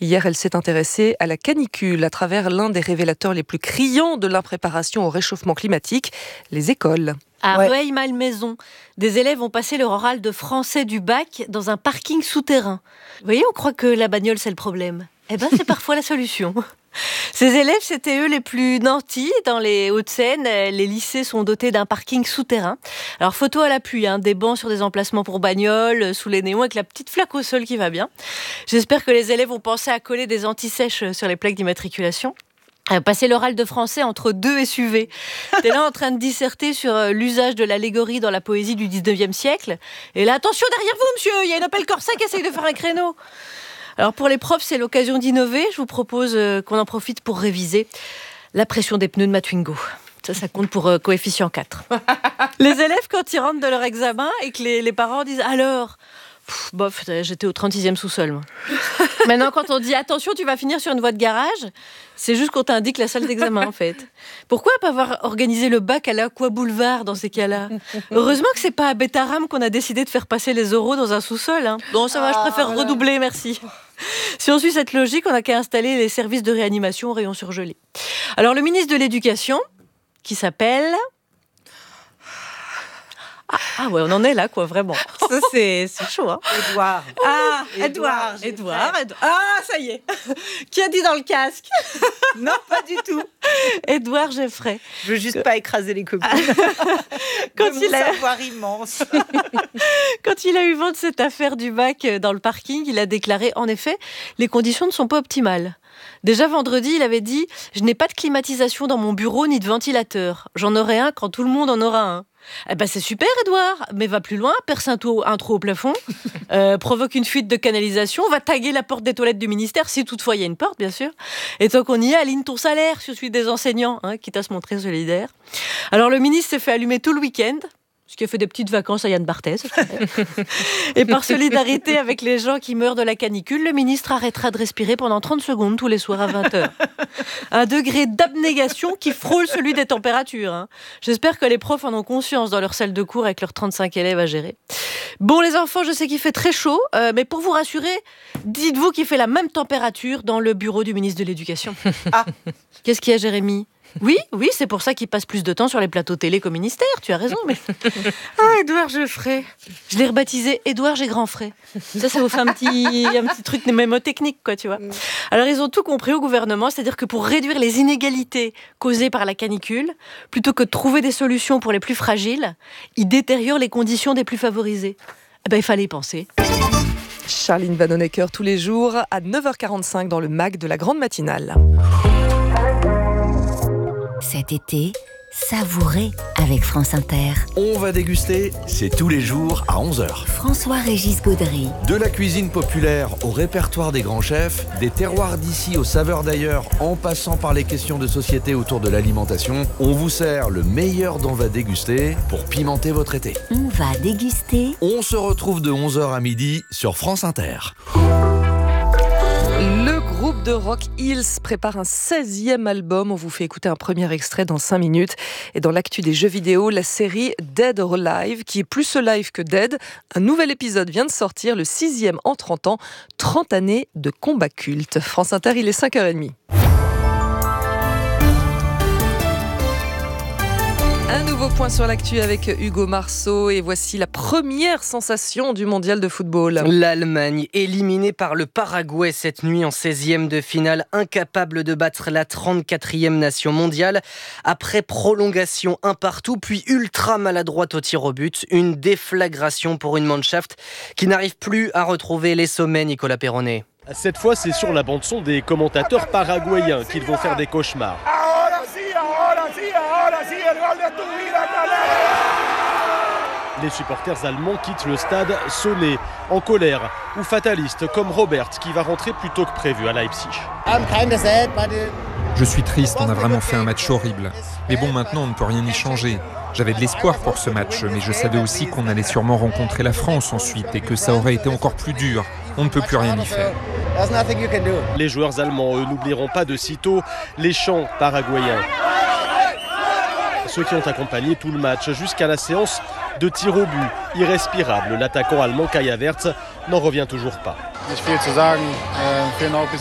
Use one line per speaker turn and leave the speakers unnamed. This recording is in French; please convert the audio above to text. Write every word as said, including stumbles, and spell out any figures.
Hier, elle s'est intéressée à la canicule à travers l'un des révélateurs les plus criants de l'impréparation au réchauffement climatique, les écoles.
À
Ouais.
Rueil-Malmaison, des élèves ont passé leur oral de français du bac dans un parking souterrain. Vous voyez, on croit que la bagnole, c'est le problème. Eh ben, c'est parfois la solution. Ces élèves, c'était eux les plus nantis. Dans les Hauts-de-Seine, les lycées sont dotés d'un parking souterrain. Alors, photo à l'appui, hein, des bancs sur des emplacements pour bagnoles, sous les néons, avec la petite flaque au sol qui va bien. J'espère que les élèves ont pensé à coller des antisèches sur les plaques d'immatriculation. Passer l'oral de français entre deux S U V. T'es là en train de disserter sur l'usage de l'allégorie dans la poésie du dix-neuvième siècle. Et là, attention derrière vous, monsieur, il y a une Opel Corsa qui essaye de faire un créneau. Alors pour les profs, c'est l'occasion d'innover. Je vous propose qu'on en profite pour réviser la pression des pneus de ma Twingo. Ça, ça compte pour euh, coefficient quatre. Les élèves, quand ils rentrent de leur examen et que les, les parents disent « Alors ?» Pff, bof, j'étais au trente-sixième sous-sol, moi. Maintenant, quand on dit « Attention, tu vas finir sur une voie de garage », c'est juste qu'on t'indique la salle d'examen, en fait. Pourquoi pas avoir organisé le bac à l'Aqua Boulevard dans ces cas-là ? Heureusement que c'est pas à Bétaram qu'on a décidé de faire passer les oraux dans un sous-sol. Hein. Non, ça va, je préfère redoubler, merci. Si on suit cette logique, on n'a qu'à installer les services de réanimation au rayon surgelé. Alors, le ministre de l'Éducation, qui s'appelle... Ah, ah ouais, on en est là, quoi, vraiment. Ça, c'est, c'est chaud, hein.
Édouard.
Ah,
Édouard,
Édouard, Édouard. Ah, ça y est. Qui a dit dans le casque ?
Non, pas du tout.
Édouard Geoffrey.
Je veux juste pas écraser les copines.
Quand
de
il
mon
a...
savoir immense.
Quand il a eu vent de cette affaire du bac dans le parking, il a déclaré, en effet, les conditions ne sont pas optimales. Déjà vendredi, il avait dit « Je n'ai pas de climatisation dans mon bureau ni de ventilateur. J'en aurai un quand tout le monde en aura un. » Eh ben c'est super, Édouard, mais va plus loin, perce un trou, un trou au plafond, euh, provoque une fuite de canalisation, va taguer la porte des toilettes du ministère, si toutefois il y a une porte, bien sûr. Et tant qu'on y est, aligne ton salaire sur celui des enseignants, hein, quitte à se montrer solidaire. Alors le ministre s'est fait allumer tout le week-end, ce qui a fait des petites vacances à Yann Barthès. Et par solidarité avec les gens qui meurent de la canicule, le ministre arrêtera de respirer pendant trente secondes tous les soirs à vingt heures. Un degré d'abnégation qui frôle celui des températures. Hein. J'espère que les profs en ont conscience dans leur salle de cours avec leurs trente-cinq élèves à gérer. Bon, les enfants, je sais qu'il fait très chaud, euh, mais pour vous rassurer, dites-vous qu'il fait la même température dans le bureau du ministre de l'Éducation. Ah, qu'est-ce qu'il y a, Jérémy ? Oui, oui, c'est pour ça qu'il passe plus de temps sur les plateaux télé qu'au ministère, tu as raison. Mais... Ah, Édouard Geoffrey. Je l'ai rebaptisé Édouard J'ai Grand Frais. Ça, ça vous fait un petit, un petit truc mémotechnique, quoi, tu vois. Alors, ils ont tout compris au gouvernement, c'est-à-dire que pour réduire les inégalités causées par la canicule, plutôt que de trouver des solutions pour les plus fragiles, ils détériorent les conditions des plus favorisés. Eh ben, il fallait y penser.
Charline Vanhoenacker tous les jours à neuf heures quarante-cinq dans le M A C de la Grande Matinale.
Cet été, savourez avec France Inter.
On va déguster, c'est tous les jours à onze heures.
François-Régis Gaudry.
De la cuisine populaire au répertoire des grands chefs, des terroirs d'ici aux saveurs d'ailleurs, en passant par les questions de société autour de l'alimentation, on vous sert le meilleur d'On va déguster pour pimenter votre été.
On va déguster.
On se retrouve de onze heures à midi sur France Inter.
Le groupe de rock Hills prépare un seizième album. On vous fait écouter un premier extrait dans cinq minutes. Et dans l'actu des jeux vidéo, la série Dead or Alive, qui est plus alive que dead. Un nouvel épisode vient de sortir, le sixième en trente ans. trente années de combat culte. France Inter, il est cinq heures trente. Un nouveau point sur l'actu avec Hugo Marceau et voici la première sensation du mondial de football.
L'Allemagne, éliminée par le Paraguay cette nuit en seizième de finale, incapable de battre la trente-quatrième nation mondiale. Après prolongation un partout, puis ultra maladroite au tir au but, une déflagration pour une Mannschaft qui n'arrive plus à retrouver les sommets, Nicolas Perronnet.
Cette fois, c'est sur la bande-son des commentateurs paraguayens qu'ils vont faire des cauchemars. Les supporters allemands quittent le stade sonnés, en colère ou fatalistes, comme Robert qui va rentrer plus tôt que prévu à Leipzig.
Je suis triste, on a vraiment fait un match horrible. Mais bon, maintenant on ne peut rien y changer. J'avais de l'espoir pour ce match, mais je savais aussi qu'on allait sûrement rencontrer la France ensuite et que ça aurait été encore plus dur. On ne peut plus rien y faire.
Les joueurs allemands, eux, n'oublieront pas de sitôt les chants paraguayens. Ceux qui ont accompagné tout le match jusqu'à la séance de tir au but irrespirable. L'attaquant allemand Kai Havertz n'en revient toujours pas.